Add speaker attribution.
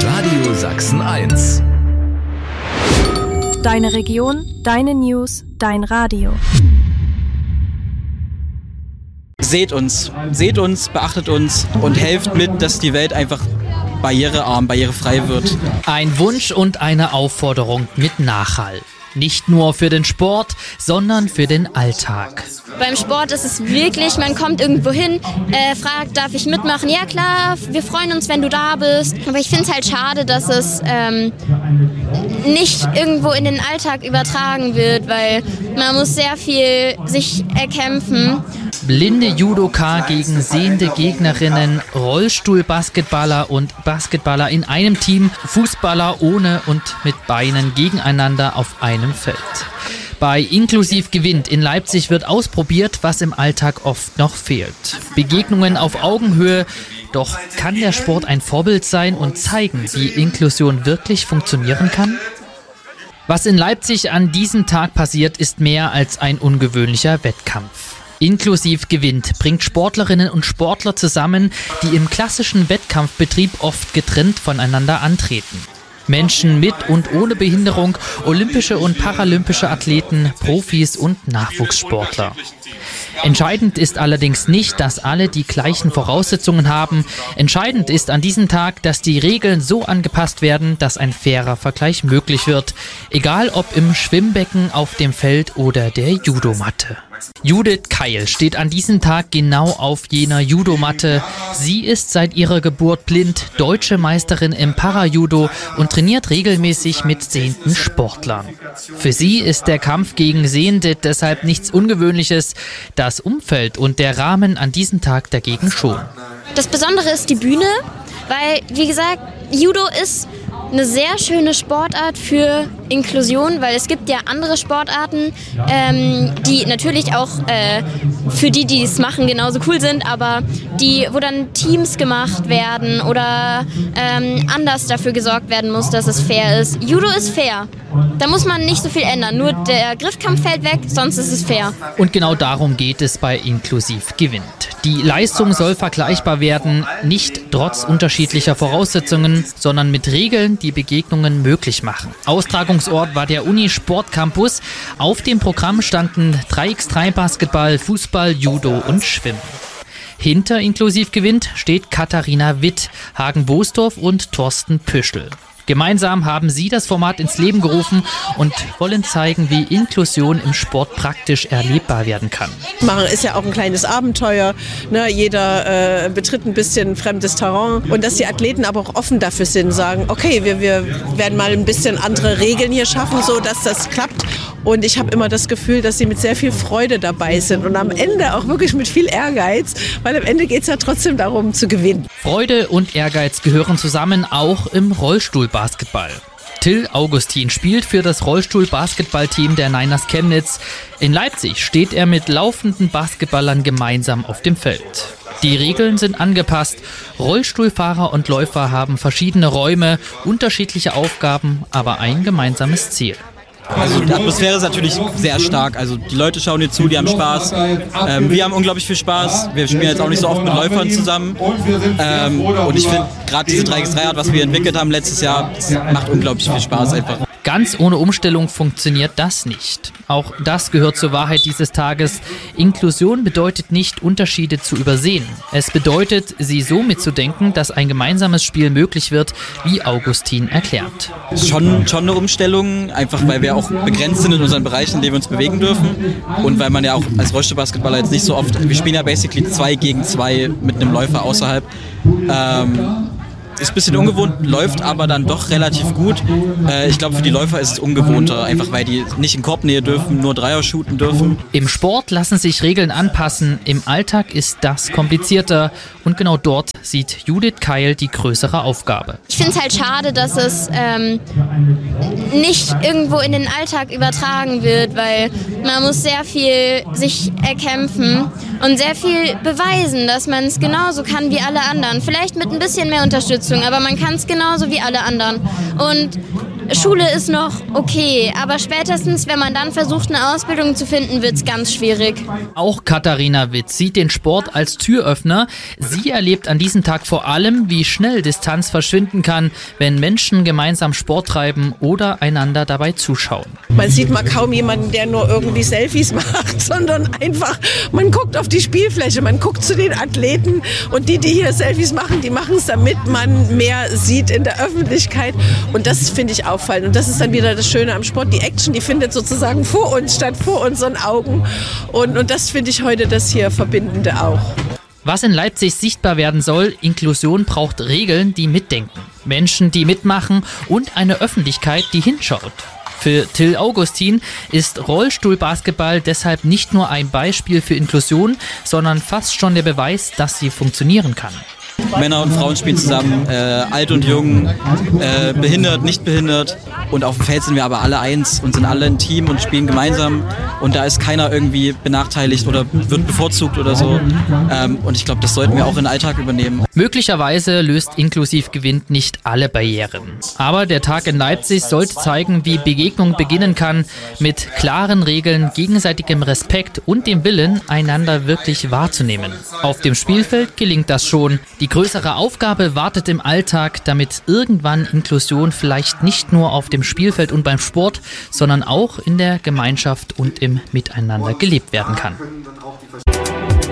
Speaker 1: Radio Sachsen 1.
Speaker 2: Deine Region, deine News, dein Radio.
Speaker 3: Seht uns, beachtet uns und helft mit, dass die Welt einfach barrierearm, barrierefrei wird.
Speaker 4: Ein Wunsch und eine Aufforderung mit Nachhall. Nicht nur für den Sport, sondern für den Alltag.
Speaker 5: Beim Sport ist es wirklich, man kommt irgendwo hin, fragt, darf ich mitmachen? Ja klar, wir freuen uns, wenn du da bist. Aber ich finde es halt schade, dass es nicht irgendwo in den Alltag übertragen wird, weil man muss sehr viel sich erkämpfen.
Speaker 4: Blinde Judoka gegen sehende Gegnerinnen, Rollstuhlbasketballer und Basketballer in einem Team, Fußballer ohne und mit Beinen gegeneinander auf einem Feld. Bei Inklusiv gewinnt in Leipzig wird ausprobiert, was im Alltag oft noch fehlt. Begegnungen auf Augenhöhe, doch kann der Sport ein Vorbild sein und zeigen, wie Inklusion wirklich funktionieren kann? Was in Leipzig an diesem Tag passiert, ist mehr als ein ungewöhnlicher Wettkampf. Inklusiv gewinnt bringt Sportlerinnen und Sportler zusammen, die im klassischen Wettkampfbetrieb oft getrennt voneinander antreten. Menschen mit und ohne Behinderung, olympische und paralympische Athleten, Profis und Nachwuchssportler. Entscheidend ist allerdings nicht, dass alle die gleichen Voraussetzungen haben. Entscheidend ist an diesem Tag, dass die Regeln so angepasst werden, dass ein fairer Vergleich möglich wird. Egal ob im Schwimmbecken, auf dem Feld oder der Judomatte. Judith Keil steht an diesem Tag genau auf jener Judomatte. Sie ist seit ihrer Geburt blind, deutsche Meisterin im Parajudo und trainiert regelmäßig mit sehenden Sportlern. Für sie ist der Kampf gegen Sehende deshalb nichts Ungewöhnliches, das Umfeld und der Rahmen an diesem Tag dagegen schon.
Speaker 5: Das Besondere ist die Bühne, weil, wie gesagt, Judo ist eine sehr schöne Sportart für Inklusion, weil es gibt ja andere Sportarten, die natürlich auch für die es machen, genauso cool sind, aber wo dann Teams gemacht werden oder anders dafür gesorgt werden muss, dass es fair ist. Judo ist fair. Da muss man nicht so viel ändern. Nur der Griffkampf fällt weg, sonst ist es fair.
Speaker 4: Und genau darum geht es bei Inklusiv gewinnt. Die Leistung soll vergleichbar werden, nicht trotz unterschiedlicher Voraussetzungen, sondern mit Regeln, die Begegnungen möglich machen. Austragungsort war der Uni-Sportcampus. Auf dem Programm standen 3x3 Basketball, Fußball, Judo und Schwimmen. Hinter Inklusiv gewinnt steht Katharina Witt, Hagen Boßdorf und Thorsten Püschel. Gemeinsam haben sie das Format ins Leben gerufen und wollen zeigen, wie Inklusion im Sport praktisch erlebbar werden kann.
Speaker 6: Machen ist ja auch ein kleines Abenteuer. Ne? Jeder betritt ein bisschen fremdes Terrain. Und dass die Athleten aber auch offen dafür sind, sagen, okay, wir werden mal ein bisschen andere Regeln hier schaffen, so dass das klappt. Und ich habe immer das Gefühl, dass sie mit sehr viel Freude dabei sind und am Ende auch wirklich mit viel Ehrgeiz, weil am Ende geht es ja trotzdem darum zu gewinnen.
Speaker 4: Freude und Ehrgeiz gehören zusammen, auch im Rollstuhlbasketball. Till Augustin spielt für das Rollstuhlbasketballteam der Niners Chemnitz. In Leipzig steht er mit laufenden Basketballern gemeinsam auf dem Feld. Die Regeln sind angepasst. Rollstuhlfahrer und Läufer haben verschiedene Räume, unterschiedliche Aufgaben, aber ein gemeinsames Ziel.
Speaker 3: Also die Atmosphäre ist natürlich sehr stark. Also die Leute schauen dir zu, die haben Spaß. Wir haben unglaublich viel Spaß. Wir spielen jetzt auch nicht so oft mit Läufern zusammen. Und ich finde gerade diese 3x3-Art, was wir entwickelt haben letztes Jahr, das macht unglaublich viel Spaß einfach.
Speaker 4: Ganz ohne Umstellung funktioniert das nicht. Auch das gehört zur Wahrheit dieses Tages. Inklusion bedeutet nicht, Unterschiede zu übersehen. Es bedeutet, sie so mitzudenken, dass ein gemeinsames Spiel möglich wird, wie Augustin erklärt.
Speaker 3: Schon eine Umstellung, einfach weil wir auch begrenzt sind in unseren Bereichen, in denen wir uns bewegen dürfen. Und weil man ja auch als Rollstuhlbasketballer jetzt nicht so oft, wir spielen ja basically 2 gegen 2 mit einem Läufer außerhalb. Ist ein bisschen ungewohnt, läuft aber dann doch relativ gut. Ich glaube, für die Läufer ist es ungewohnter, einfach weil die nicht in Korbnähe dürfen, nur Dreier shooten dürfen.
Speaker 4: Im Sport lassen sich Regeln anpassen, im Alltag ist das komplizierter und genau dort sieht Judith Keil die größere Aufgabe.
Speaker 5: Ich finde es halt schade, dass es nicht irgendwo in den Alltag übertragen wird, weil man muss sehr viel sich erkämpfen und sehr viel beweisen, dass man es genauso kann wie alle anderen. Vielleicht mit ein bisschen mehr Unterstützung, aber man kann es genauso wie alle anderen. Und Schule ist noch okay, aber spätestens, wenn man dann versucht, eine Ausbildung zu finden, wird es ganz schwierig.
Speaker 4: Auch Katharina Witz sieht den Sport als Türöffner. Sie erlebt an diesem Tag vor allem, wie schnell Distanz verschwinden kann, wenn Menschen gemeinsam Sport treiben oder einander dabei zuschauen.
Speaker 6: Man sieht mal kaum jemanden, der nur irgendwie Selfies macht, sondern einfach, man guckt auf die Spielfläche, man guckt zu den Athleten und die hier Selfies machen, die machen es, damit man mehr sieht in der Öffentlichkeit. Und das finde ich auffallend. Und das ist dann wieder das Schöne am Sport. Die Action, die findet sozusagen vor uns statt, vor unseren Augen. Und das finde ich heute das hier Verbindende auch.
Speaker 4: Was in Leipzig sichtbar werden soll, Inklusion braucht Regeln, die mitdenken. Menschen, die mitmachen und eine Öffentlichkeit, die hinschaut. Für Till Augustin ist Rollstuhlbasketball deshalb nicht nur ein Beispiel für Inklusion, sondern fast schon der Beweis, dass sie funktionieren kann.
Speaker 3: Männer und Frauen spielen zusammen, alt und jung, behindert, nicht behindert. Und auf dem Feld sind wir aber alle eins und sind alle ein Team und spielen gemeinsam. Und da ist keiner irgendwie benachteiligt oder wird bevorzugt oder so. Und ich glaube, das sollten wir auch in den Alltag übernehmen.
Speaker 4: Möglicherweise löst Inklusiv gewinnt nicht alle Barrieren. Aber der Tag in Leipzig sollte zeigen, wie Begegnung beginnen kann, mit klaren Regeln, gegenseitigem Respekt und dem Willen, einander wirklich wahrzunehmen. Auf dem Spielfeld gelingt das schon. Die größere Aufgabe wartet im Alltag, damit irgendwann Inklusion vielleicht nicht nur auf dem Spielfeld und beim Sport, sondern auch in der Gemeinschaft und im Miteinander gelebt werden kann.